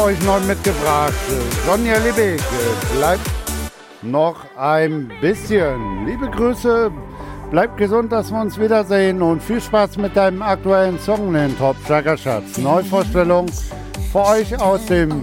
Euch neu mitgebracht. Sonja Liebig, bleibt noch ein bisschen. Liebe Grüße, bleibt gesund, dass wir uns wiedersehen und viel Spaß mit deinem aktuellen Song in den Top Schlagercharts. Neuvorstellung für euch aus dem